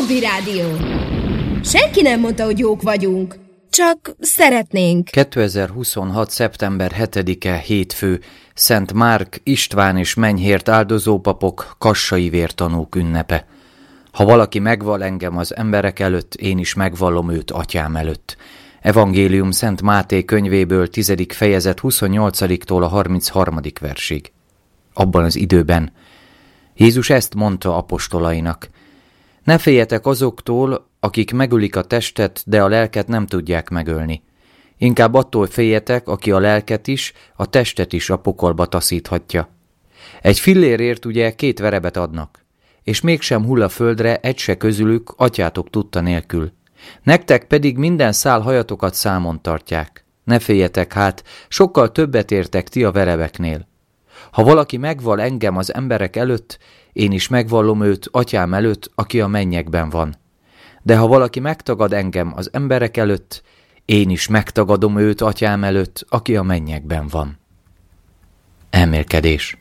Hobby Rádió. Senki nem mondta, hogy jók vagyunk. Csak szeretnénk. 2026. szeptember 7-e hétfő, Szent Márk, István és Menyhért áldozópapok, kassai vértanúk ünnepe. Ha valaki megvall engem az emberek előtt, én is megvallom őt atyám előtt. Evangélium Szent Máté könyvéből 10. fejezet 28-tól a 33. versig. Abban az időben Jézus ezt mondta apostolainak: ne féljetek azoktól, akik megölik a testet, de a lelket nem tudják megölni. Inkább attól féljetek, aki a lelket is, a testet is a pokolba taszíthatja. Egy fillérért ugye 2 verebet adnak, és mégsem hull a földre egy se közülük atyátok tudta nélkül. Nektek pedig minden szál hajatokat számon tartják. Ne féljetek hát, sokkal többet értek ti a verebeknél. Ha valaki megvall engem az emberek előtt, én is megvallom őt atyám előtt, aki a mennyekben van. De ha valaki megtagad engem az emberek előtt, én is megtagadom őt atyám előtt, aki a mennyekben van. Elmélkedés.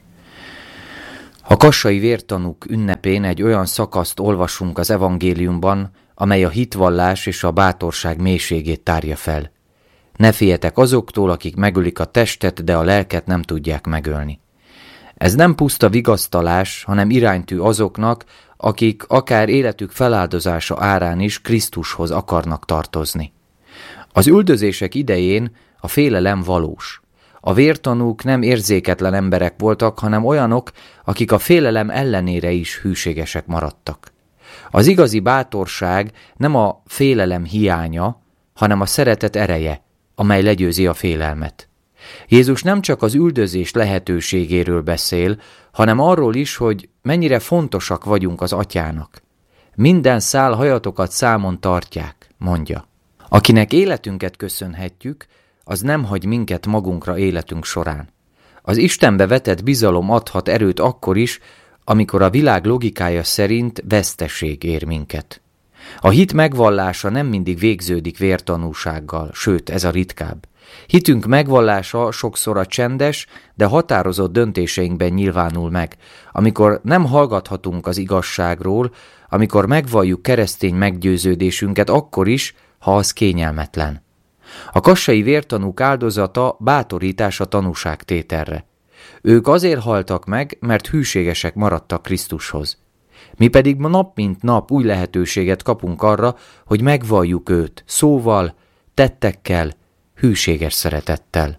A kassai vértanúk ünnepén egy olyan szakaszt olvasunk az evangéliumban, amely a hitvallás és a bátorság mélységét tárja fel. Ne féljetek azoktól, akik megölik a testet, de a lelket nem tudják megölni. Ez nem puszta vigasztalás, hanem iránytű azoknak, akik akár életük feláldozása árán is Krisztushoz akarnak tartozni. Az üldözések idején a félelem valós. A vértanúk nem érzéketlen emberek voltak, hanem olyanok, akik a félelem ellenére is hűségesek maradtak. Az igazi bátorság nem a félelem hiánya, hanem a szeretet ereje, amely legyőzi a félelmet. Jézus nem csak az üldözés lehetőségéről beszél, hanem arról is, hogy mennyire fontosak vagyunk az atyának. Minden szál hajatokat számon tartják, mondja. Akinek életünket köszönhetjük, az nem hagy minket magunkra életünk során. Az Istenbe vetett bizalom adhat erőt akkor is, amikor a világ logikája szerint veszteség ér minket. A hit megvallása nem mindig végződik vértanúsággal, sőt, ez a ritkább. Hitünk megvallása sokszor a csendes, de határozott döntéseinkben nyilvánul meg, amikor nem hallgathatunk az igazságról, amikor megvalljuk keresztény meggyőződésünket akkor is, ha az kényelmetlen. A kassai vértanúk áldozata bátorítás a tanúságtételre. Ők azért haltak meg, mert hűségesek maradtak Krisztushoz. Mi pedig nap mint nap új lehetőséget kapunk arra, hogy megvalljuk őt szóval, tettekkel, hűséges szeretettel.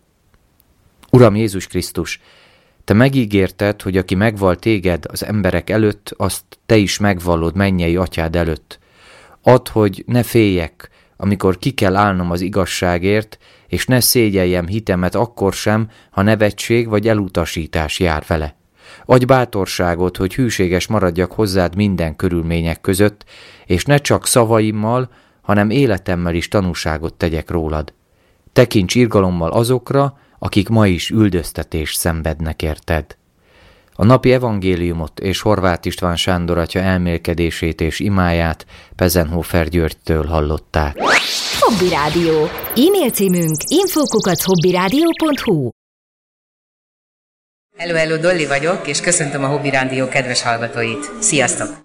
Uram Jézus Krisztus, te megígérted, hogy aki megvall téged az emberek előtt, azt te is megvallod mennyei atyád előtt. Add, hogy ne féljek, amikor ki kell állnom az igazságért, és ne szégyeljem hitemet akkor sem, ha nevetség vagy elutasítás jár vele. Adj bátorságot, hogy hűséges maradjak hozzád minden körülmények között, és ne csak szavaimmal, hanem életemmel is tanúságot tegyek rólad. Tekints irgalommal azokra, akik ma is üldöztetést szenvednek érted. A napi evangéliumot és Horváth István Sándor atya elmélkedését és imáját Pezenhofer Györgytől hallották. Hobby Rádió. E-mail címünk info@hobbyradio.hu. Hello, Dolly vagyok, és köszöntöm a Hobby Rádió kedves hallgatóit. Sziasztok!